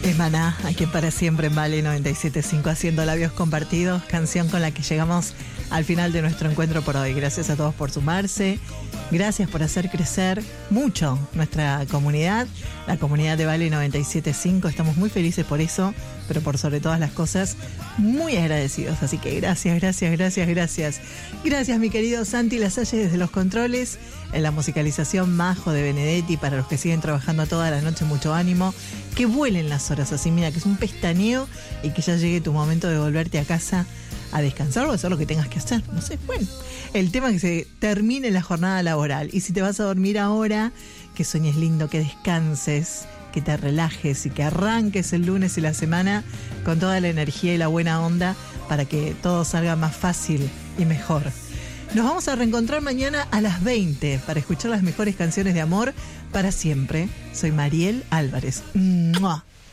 Maná, aquí para siempre en Vale 97.5, haciendo labios compartidos, canción con la que llegamos al final de nuestro encuentro por hoy. Gracias a todos por sumarse, gracias por hacer crecer mucho nuestra comunidad, la comunidad de Vale 97.5. Estamos muy felices por eso, pero por sobre todas las cosas, muy agradecidos. Así que gracias. Gracias, mi querido Santi Lasalle desde los controles, en la musicalización Majo de Benedetti, para los que siguen trabajando toda la noche, mucho ánimo. Que vuelen las horas así, mira, que es un pestañeo y que ya llegue tu momento de volverte a casa a descansar o a hacer lo que tengas que hacer. No sé, bueno, el tema es que se termine la jornada laboral. Y si te vas a dormir ahora, que sueñes lindo, que descanses, que te relajes y que arranques el lunes y la semana con toda la energía y la buena onda para que todo salga más fácil y mejor. Nos vamos a reencontrar mañana a las 20 para escuchar las mejores canciones de amor para siempre. Soy Mariel Álvarez. ¡Mua!